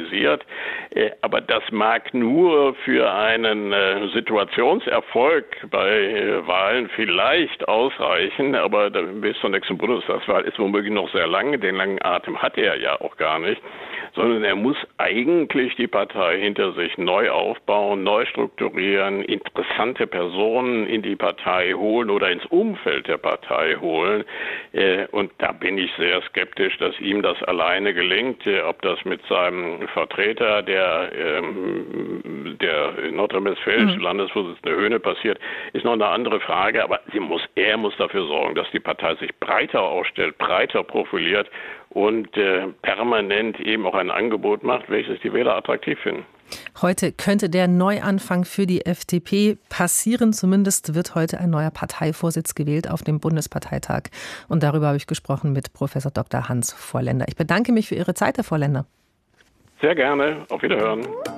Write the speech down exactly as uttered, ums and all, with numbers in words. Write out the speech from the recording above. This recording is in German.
kritisiert. Äh, aber das mag nur für einen äh, Situationserfolg bei äh, Wahlen vielleicht ausreichen, aber bis zur nächsten Bundestagswahl ist womöglich noch sehr lang. Den langen Atem hat er ja auch gar nicht. Sondern er muss eigentlich die Partei hinter sich neu aufbauen, neu strukturieren, interessante Personen in die Partei holen oder ins Umfeld der Partei holen. Und da bin ich sehr skeptisch, dass ihm das alleine gelingt. Ob das mit seinem Vertreter, der, der nordrhein-westfälische mhm. Landesvorsitzende Höhne passiert, ist noch eine andere Frage. Aber sie muss, er muss dafür sorgen, dass die Partei sich breiter aufstellt, breiter profiliert und äh, permanent eben auch ein Angebot macht, welches die Wähler attraktiv finden. Heute könnte der Neuanfang für die F D P passieren. Zumindest wird heute ein neuer Parteivorsitz gewählt auf dem Bundesparteitag. Und darüber habe ich gesprochen mit Professor Doktor Hans Vorländer. Ich bedanke mich für Ihre Zeit, Herr Vorländer. Sehr gerne. Auf Wiederhören.